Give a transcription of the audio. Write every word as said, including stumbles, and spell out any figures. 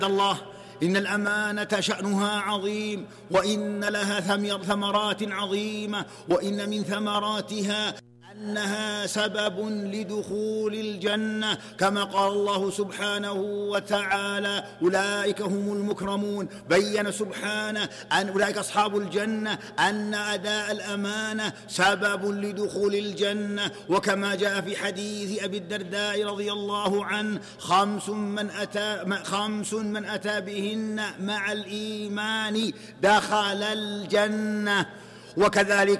الله إن الأمانة شأنها عظيم، وإن لها ثمرات عظيمة، وإن من ثمراتها أنها سبب لدخول الجنة، كما قال الله سبحانه وتعالى: أولئك هم المكرمون. بين سبحانه أن أولئك أصحاب الجنة أن أداء الأمانة سبب لدخول الجنة. وكما جاء في حديث أبي الدرداء رضي الله عنه: خمس من أتى, خمس من أتى بهن مع الإيمان دخل الجنة. وكذلك